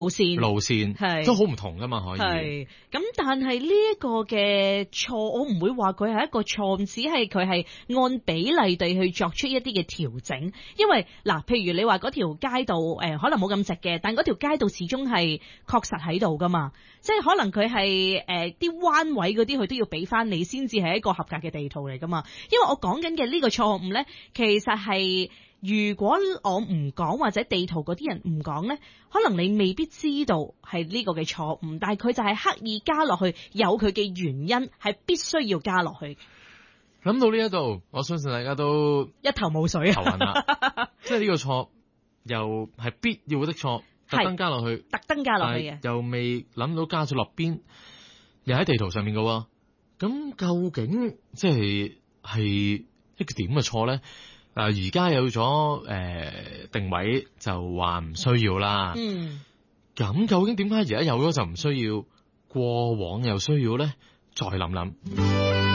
路線係都好唔同噶嘛，可以。 係咁，但係呢一個嘅錯，我唔會話佢係一個錯誤，只係佢係按比例地去作出一啲嘅調整。因為嗱，譬如你話嗰條街道可能冇咁直嘅，但嗰條街道始終係確實喺度噶嘛，即係可能佢係啲彎位嗰啲，佢都要俾翻你先至係一個合格嘅地圖嚟噶嘛。因為我講緊嘅呢個錯誤咧，其實係。如果我唔講或者地圖嗰啲人唔講呢，可能你未必知道係呢個嘅錯誤，但係佢就係刻意加落去，有佢嘅原因，係必須要加落去。 諗到呢一度，我相信大家都一頭霧水啊！ 頭暈啦，即係呢個錯又係必要的錯，特登加落去， 特登加落去嘅， 又未諗到加咗落邊，又喺地圖上面嘅，咁究竟即係一個點嘅錯咧？而家有咗定位就話唔需要啦。咁究竟點解而家有咗就唔需要，過往又需要咧？再諗諗。